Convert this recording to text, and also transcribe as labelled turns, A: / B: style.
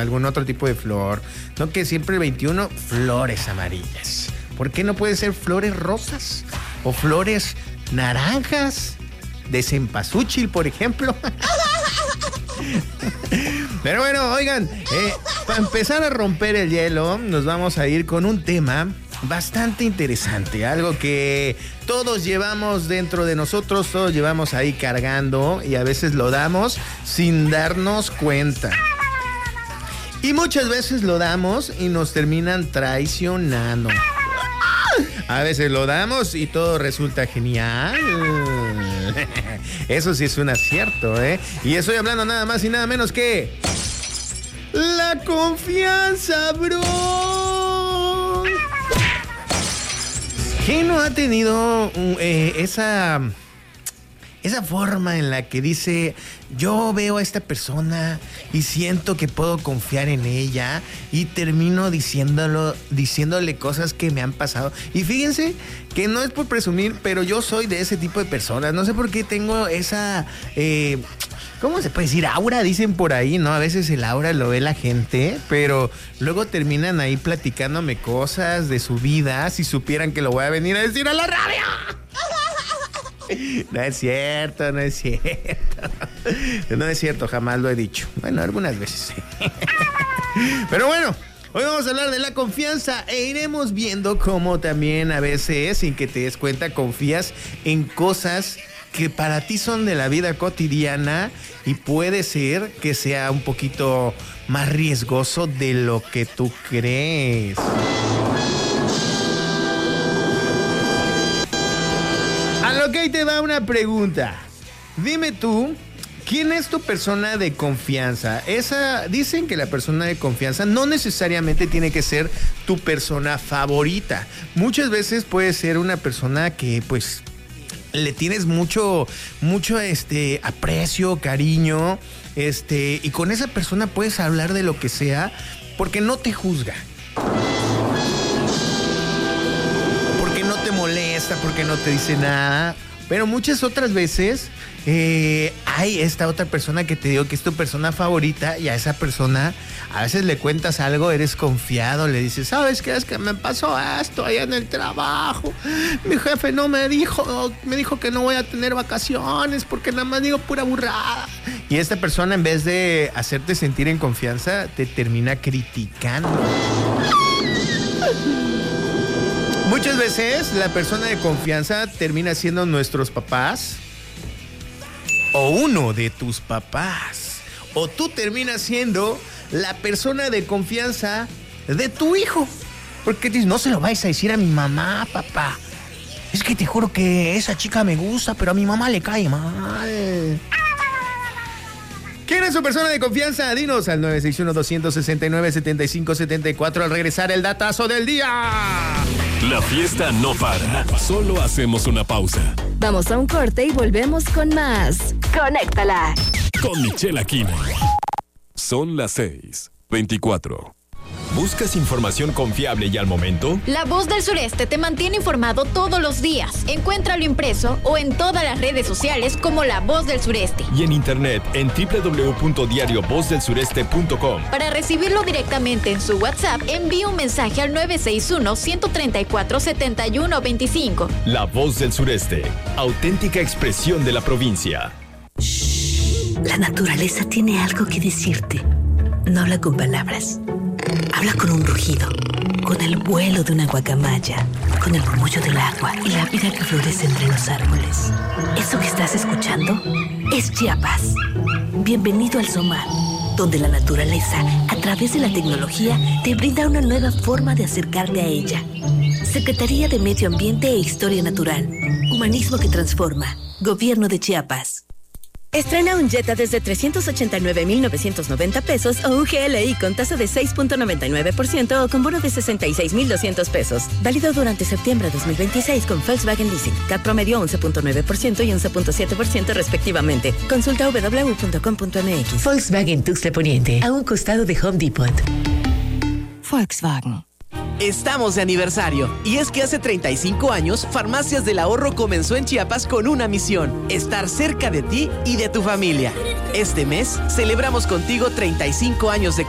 A: algún otro tipo de flor. No que siempre el 21, flores amarillas. ¿Por qué no puede ser flores rosas? O flores naranjas, de cempasúchil, por ejemplo. Pero bueno, oigan, para empezar a romper el hielo, nos vamos a ir con un tema bastante interesante, algo que todos llevamos dentro de nosotros, todos llevamos ahí cargando y a veces lo damos sin darnos cuenta. Y muchas veces lo damos y nos terminan traicionando. A veces lo damos y todo resulta genial. Eso sí es un acierto, ¿eh? Y estoy hablando nada más y nada menos que... ¡la confianza, bro! ¿Quién no ha tenido esa forma en la que dice, yo veo a esta persona y siento que puedo confiar en ella y termino diciéndole cosas que me han pasado? Y fíjense que no es por presumir, pero yo soy de ese tipo de personas. No sé por qué tengo esa... ¿cómo se puede decir? Aura, dicen por ahí, ¿no? A veces el aura lo ve la gente, pero luego terminan ahí platicándome cosas de su vida, si supieran que lo voy a venir a decir a la radio. No es cierto, no es cierto. No es cierto, jamás lo he dicho. Bueno, algunas veces sí. Pero bueno, hoy vamos a hablar de la confianza e iremos viendo cómo también a veces, sin que te des cuenta, confías en cosas que para ti son de la vida cotidiana y puede ser que sea un poquito más riesgoso de lo que tú crees. A lo que ahí te va una pregunta. Dime tú, ¿quién es tu persona de confianza? Dicen que la persona de confianza no necesariamente tiene que ser tu persona favorita. Muchas veces puede ser una persona que pues le tienes mucho aprecio, cariño, y con esa persona puedes hablar de lo que sea porque no te juzga. Porque no te molesta, porque no te dice nada. Pero muchas otras veces hay esta otra persona que te digo que es tu persona favorita y a esa persona a veces le cuentas algo, eres confiado, le dices, ¿sabes qué? Es que me pasó esto allá en el trabajo. Mi jefe me dijo que no voy a tener vacaciones porque nada más digo pura burrada. Y esta persona, en vez de hacerte sentir en confianza, te termina criticando. Muchas veces la persona de confianza termina siendo nuestros papás o uno de tus papás. O tú terminas siendo la persona de confianza de tu hijo. Porque dices, no se lo vais a decir a mi mamá, papá. Es que te juro que esa chica me gusta, pero a mi mamá le cae mal. ¿Quién es su persona de confianza? Dinos al 961-269-7574 al regresar el datazo del día.
B: La fiesta no para, solo hacemos una pausa.
C: Vamos a un corte y volvemos con más. Conéctala.
B: Con Michelle Aquino. Son las 6:24.
D: ¿Buscas información confiable y al momento?
E: La Voz del Sureste te mantiene informado todos los días. Encuéntralo impreso o en todas las redes sociales como La Voz del Sureste.
D: Y en internet en www.diariovozdelsureste.com.
E: Para recibirlo directamente en su WhatsApp, envíe un mensaje al 961-134-7125.
D: La Voz del Sureste, auténtica expresión de la provincia.
F: La naturaleza tiene algo que decirte. No habla con palabras. Habla con un rugido, con el vuelo de una guacamaya, con el murmullo del agua y la vida que florece entre los árboles. Eso que estás escuchando es Chiapas. Bienvenido al SOMAR, donde la naturaleza, a través de la tecnología, te brinda una nueva forma de acercarte a ella. Secretaría de Medio Ambiente e Historia Natural. Humanismo que transforma. Gobierno de Chiapas.
C: Estrena un Jetta desde 389,990 pesos o un GLI con tasa de 6.99% o con bono de 66,200 pesos. Válido durante septiembre de 2026 con Volkswagen Leasing. CAT promedio 11.9% y 11.7% respectivamente. Consulta www.com.mx.
F: Volkswagen Tuxtla Poniente, a un costado de Home Depot.
C: Volkswagen.
G: Estamos de aniversario, y es que hace 35 años, Farmacias del Ahorro comenzó en Chiapas con una misión: estar cerca de ti y de tu familia. Este mes, celebramos contigo 35 años de